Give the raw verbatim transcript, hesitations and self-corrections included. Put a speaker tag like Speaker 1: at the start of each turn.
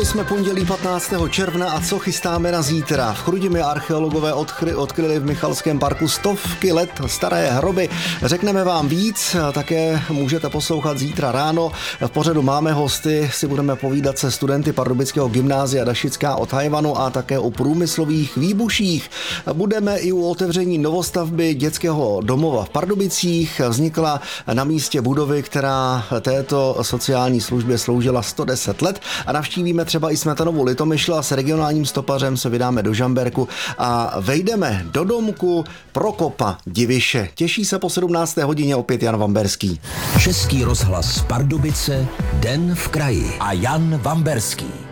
Speaker 1: Měli jsme pondělí patnáctého června a co chystáme na zítra? V Chrudimi archeologové odkry, odkryli v Michalském parku stovky let staré hroby. Řekneme vám víc, také můžete poslouchat zítra ráno. V pořadu máme hosty, si budeme povídat se studenty Pardubického gymnázia Dašická o Tchaj-wanu a také o průmyslových výbuších. Budeme i u otevření novostavby dětského domova v Pardubicích. Vznikla na místě budovy, která této sociální službě sloužila sto deset let, a navštívíme třeba i Smetanovu Litomyšl a s regionálním stopařem se vydáme do Žamberku a vejdeme do domku Prokopa Diviše. Těší se po sedmnácté hodině opět Jan Vamberský.
Speaker 2: Český rozhlas Pardubice, Den v kraji a Jan Vamberský.